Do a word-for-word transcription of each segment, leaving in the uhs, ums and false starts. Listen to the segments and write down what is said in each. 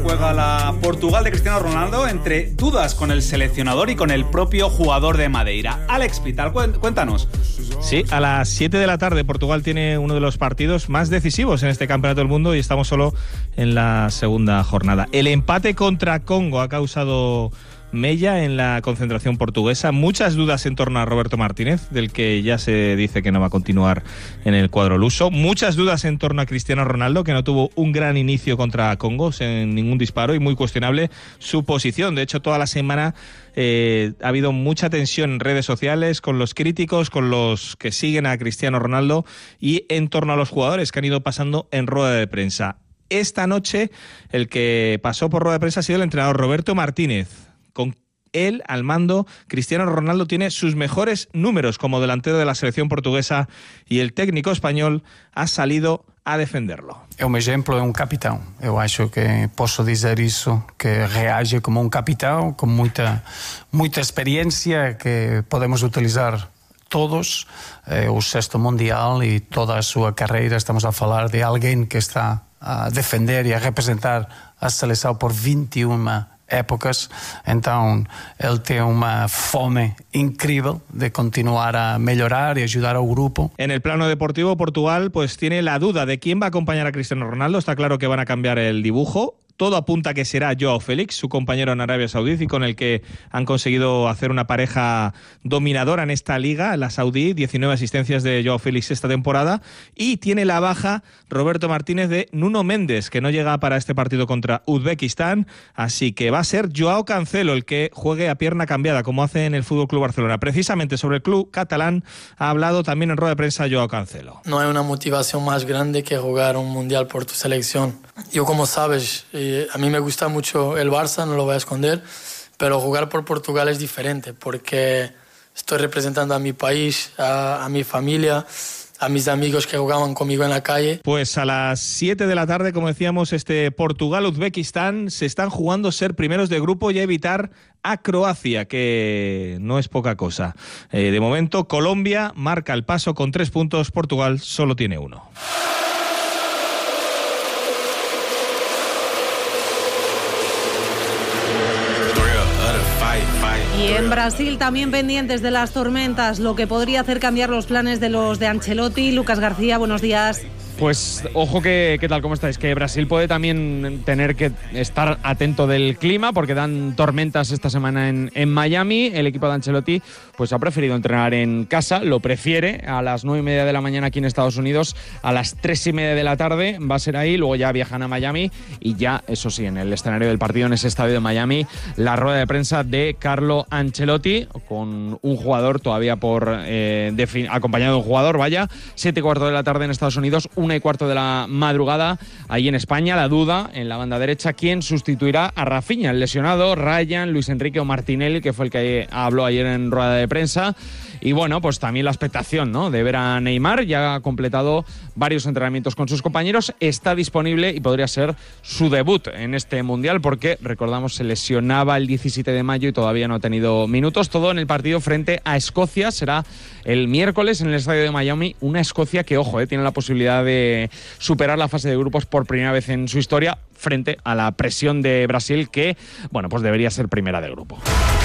juega la Portugal de Cristiano Ronaldo entre dudas con el seleccionador y con el propio jugador de Madeira. Alex Pital, cuéntanos. Sí, a las siete de la tarde Portugal tiene uno de los partidos más decisivos en este Campeonato del Mundo y estamos solo en la segunda jornada. El empate contra Congo ha causado mella en la concentración portuguesa, muchas dudas en torno a Roberto Martínez, del que ya se dice que no va a continuar en el cuadro luso, muchas dudas en torno a Cristiano Ronaldo, que no tuvo un gran inicio contra Congo sin ningún disparo y muy cuestionable su posición. De hecho, toda la semana eh, ha habido mucha tensión en redes sociales con los críticos, con los que siguen a Cristiano Ronaldo y en torno a los jugadores que han ido pasando en rueda de prensa. Esta noche el que pasó por rueda de prensa ha sido el entrenador Roberto Martínez. Con él al mando, Cristiano Ronaldo tiene sus mejores números como delantero de la selección portuguesa y el técnico español ha salido a defenderlo. É um exemplo, é um capitão. Eu acho que posso dizer isso, que reage como um capitão, com muita, muita experiência que podemos utilizar todos. É o sexto mundial e toda a sua carreira estamos a falar de alguém que está a defender e a representar a seleção por vinte e uma épocas, então ele tem uma fome incrível de continuar a melhorar y ayudar al grupo. En el plano deportivo, Portugal pues tiene la duda de quién va a acompañar a Cristiano Ronaldo. Está claro que van a cambiar el dibujo. Todo apunta a que será Joao Félix, su compañero en Arabia Saudí, y con el que han conseguido hacer una pareja dominadora en esta liga, la saudí. diecinueve asistencias de Joao Félix esta temporada. Y tiene la baja Roberto Martínez de Nuno Méndez, que no llega para este partido contra Uzbekistán. Así que va a ser Joao Cancelo el que juegue a pierna cambiada, como hace en el F C Barcelona. Precisamente sobre el club catalán ha hablado también en rueda de prensa Joao Cancelo. No hay una motivación más grande que jugar un mundial por tu selección. Yo, como sabes, a mí me gusta mucho el Barça, no lo voy a esconder, pero jugar por Portugal es diferente porque estoy representando a mi país, a, a mi familia, a mis amigos que jugaban conmigo en la calle. Pues a las siete de la tarde, como decíamos, este Portugal-Uzbekistán se están jugando ser primeros de grupo y evitar a Croacia, que no es poca cosa. Eh, de momento, Colombia marca el paso con tres puntos, Portugal solo tiene uno. Y en Brasil también pendientes de las tormentas, lo que podría hacer cambiar los planes de los de Ancelotti. Lucas García, buenos días. Pues ojo que, ¿qué tal? ¿Cómo estáis? Que Brasil puede también tener que estar atento del clima porque dan tormentas esta semana en, en Miami. El equipo de Ancelotti pues ha preferido entrenar en casa, lo prefiere a las nueve y media de la mañana aquí en Estados Unidos, a las tres y media de la tarde va a ser ahí, luego ya viajan a Miami y ya, eso sí, en el escenario del partido, en ese estadio de Miami, la rueda de prensa de Carlo Ancelotti con un jugador todavía por eh, defin- acompañado de un jugador, vaya, siete y cuarto de la tarde en Estados Unidos, una y cuarto de la madrugada ahí en España. La duda en la banda derecha, ¿quién sustituirá a Rafinha? El lesionado, Ryan, Luis Enrique o Martinelli, que fue el que habló ayer en rueda de prensa. Y bueno, pues también la expectación, ¿no?, de ver a Neymar. Ya ha completado varios entrenamientos con sus compañeros, está disponible y podría ser su debut en este Mundial porque, recordamos, se lesionaba el diecisiete de mayo y todavía no ha tenido minutos. Todo en el partido frente a Escocia, será el miércoles en el estadio de Miami. Una Escocia que, ojo, eh, tiene la posibilidad de superar la fase de grupos por primera vez en su historia frente a la presión de Brasil, que, bueno, pues debería ser primera del grupo.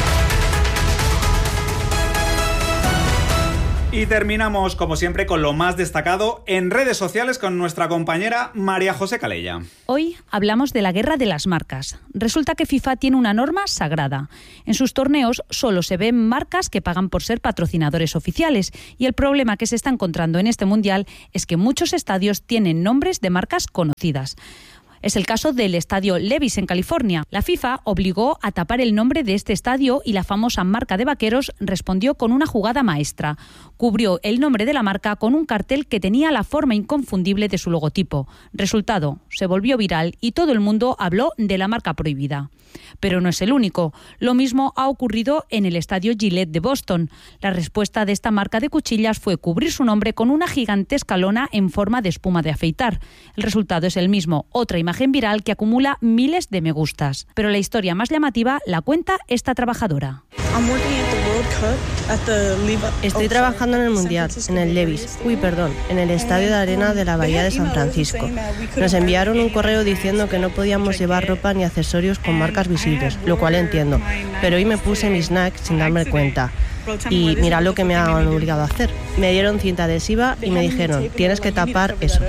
Y terminamos, como siempre, con lo más destacado en redes sociales con nuestra compañera María José Calella. Hoy hablamos de la guerra de las marcas. Resulta que FIFA tiene una norma sagrada. En sus torneos solo se ven marcas que pagan por ser patrocinadores oficiales y el problema que se está encontrando en este mundial es que muchos estadios tienen nombres de marcas conocidas. Es el caso del estadio Levi's en California. La FIFA obligó a tapar el nombre de este estadio y la famosa marca de vaqueros respondió con una jugada maestra. Cubrió el nombre de la marca con un cartel que tenía la forma inconfundible de su logotipo. Resultado, se volvió viral y todo el mundo habló de la marca prohibida. Pero no es el único. Lo mismo ha ocurrido en el estadio Gillette de Boston. La respuesta de esta marca de cuchillas fue cubrir su nombre con una gigantesca lona en forma de espuma de afeitar. El resultado es el mismo, otra imagen viral que acumula miles de me gustas. Pero la historia más llamativa la cuenta esta trabajadora. Estoy trabajando en el Mundial, en el Levi's, uy, perdón, en el Estadio de Arena de la Bahía de San Francisco. Nos enviaron un correo diciendo que no podíamos llevar ropa ni accesorios con marcas visibles, lo cual entiendo, pero hoy me puse mis Nike sin darme cuenta. Y mira lo que me han obligado a hacer. Me dieron cinta adhesiva y me dijeron, tienes que tapar eso.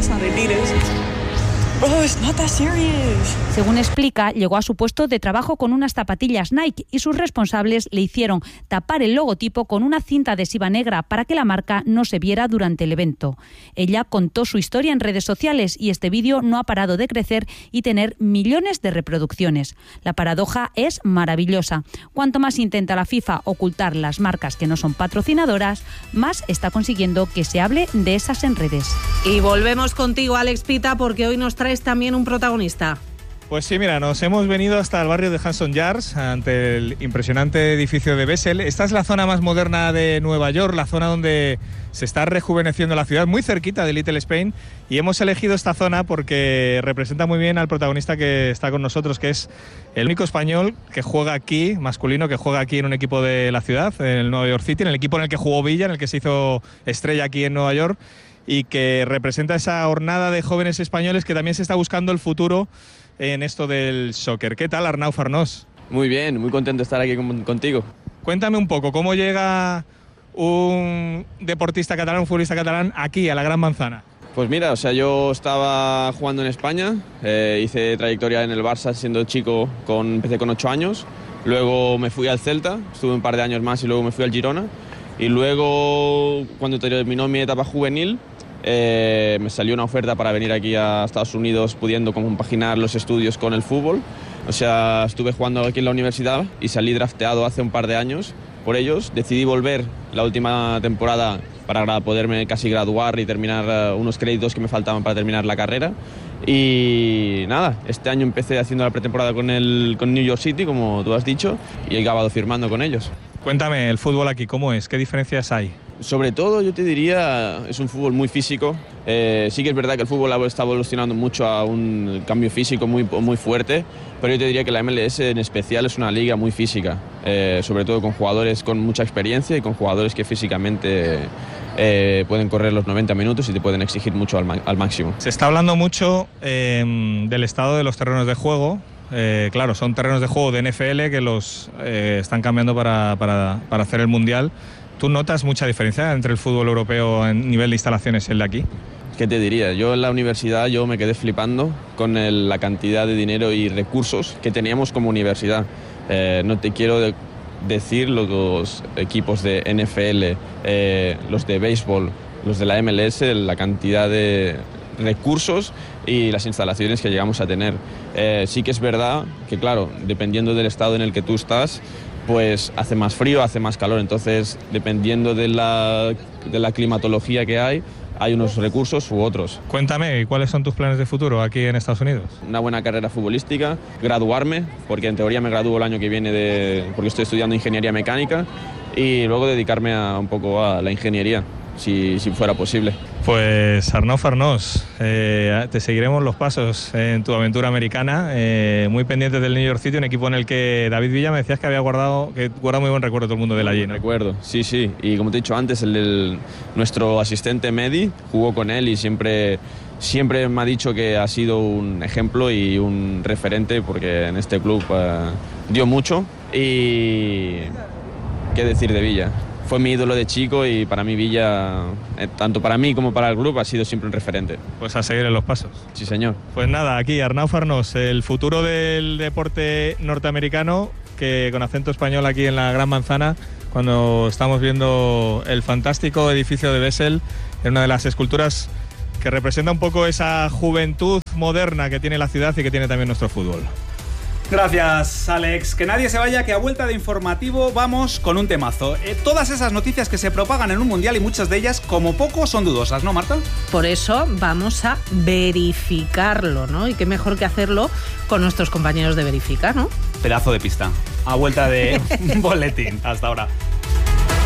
Según explica, llegó a su puesto de trabajo con unas zapatillas Nike y sus responsables le hicieron tapar el logotipo con una cinta adhesiva negra para que la marca no se viera durante el evento. Ella contó su historia en redes sociales y este vídeo no ha parado de crecer y tener millones de reproducciones. La paradoja es maravillosa. Cuanto más intenta la FIFA ocultar las marcas que no son patrocinadoras, más está consiguiendo que se hable de esas en redes. Y volvemos contigo, Alex Pita, porque hoy nos traes también un protagonista. Pues sí, mira, nos hemos venido hasta el barrio de Hudson Yards, ante el impresionante edificio de Bessel. Esta es la zona más moderna de Nueva York, la zona donde se está rejuveneciendo la ciudad, muy cerquita de Little Spain, y hemos elegido esta zona porque representa muy bien al protagonista que está con nosotros, que es el único español que juega aquí, masculino, que juega aquí en un equipo de la ciudad, en el New York City, en el equipo en el que jugó Villa, en el que se hizo estrella aquí en Nueva York, y que representa esa hornada de jóvenes españoles que también se está buscando el futuro en esto del soccer. ¿Qué tal, Arnau Farnós? Muy bien, muy contento de estar aquí con, contigo. Cuéntame un poco, ¿cómo llega un deportista catalán, un futbolista catalán, aquí, a la Gran Manzana? Pues mira, o sea, yo estaba jugando en España, eh, hice trayectoria en el Barça siendo chico, con, empecé con ocho años, luego me fui al Celta, estuve un par de años más y luego me fui al Girona, y luego, cuando terminó mi etapa juvenil, Eh, me salió una oferta para venir aquí a Estados Unidos pudiendo compaginar los estudios con el fútbol. O sea, estuve jugando aquí en la universidad y salí drafteado hace un par de años por ellos. Decidí volver la última temporada para poderme casi graduar y terminar uh, unos créditos que me faltaban para terminar la carrera. Y nada, este año empecé haciendo la pretemporada con, el, con New York City, como tú has dicho, y he acabado firmando con ellos. Cuéntame, el fútbol aquí, ¿cómo es? ¿Qué diferencias hay? Sobre todo, yo te diría, es un fútbol muy físico. Eh, sí que es verdad que el fútbol está evolucionando mucho a un cambio físico muy, muy fuerte, pero yo te diría que la M L S en especial es una liga muy física, eh, sobre todo con jugadores con mucha experiencia y con jugadores que físicamente eh, pueden correr los noventa minutos y te pueden exigir mucho al, al máximo. Se está hablando mucho eh, del estado de los terrenos de juego. Eh, claro, son terrenos de juego de N F L que los eh, están cambiando para, para, para hacer el Mundial. ¿Tú notas mucha diferencia entre el fútbol europeo en nivel de instalaciones y el de aquí? ¿Qué te diría? Yo en la universidad yo me quedé flipando con el, la cantidad de dinero y recursos que teníamos como universidad. Eh, no te quiero de, decir los equipos de N F L, eh, los de béisbol, los de la M L S, la cantidad de recursos y las instalaciones que llegamos a tener. Eh, sí que es verdad que, claro, dependiendo del estado en el que tú estás, pues hace más frío, hace más calor, entonces dependiendo de la, de la climatología que hay, hay unos recursos u otros. Cuéntame, ¿cuáles son tus planes de futuro aquí en Estados Unidos? Una buena carrera futbolística, graduarme, porque en teoría me gradúo el año que viene de, porque estoy estudiando ingeniería mecánica, y luego dedicarme a, un poco a la ingeniería, si, si fuera posible. Pues Arnau Farnós, eh, te seguiremos los pasos en tu aventura americana, eh, muy pendientes del New York City, un equipo en el que David Villa me decías que había guardado, que guarda muy buen recuerdo todo el mundo de allí, ¿no? Recuerdo, sí, sí, y como te he dicho antes, el, el, nuestro asistente Medi jugó con él y siempre, siempre me ha dicho que ha sido un ejemplo y un referente porque en este club uh, dio mucho. Y qué decir de Villa. Fue mi ídolo de chico y para mí Villa, eh, tanto para mí como para el club, ha sido siempre un referente. Pues a seguir en los pasos. Sí, señor. Pues nada, aquí Arnau Farnós, el futuro del deporte norteamericano, que con acento español aquí en la Gran Manzana, cuando estamos viendo el fantástico edificio de Bessel, en una de las esculturas que representa un poco esa juventud moderna que tiene la ciudad y que tiene también nuestro fútbol. Gracias, Alex. Que nadie se vaya, que a vuelta de informativo vamos con un temazo. Eh, todas esas noticias que se propagan en un mundial y muchas de ellas, como poco, son dudosas, ¿no, Marta? Por eso vamos a verificarlo, ¿no? Y qué mejor que hacerlo con nuestros compañeros de Verifica, ¿no? Pedazo de pista. A vuelta de boletín. Hasta ahora.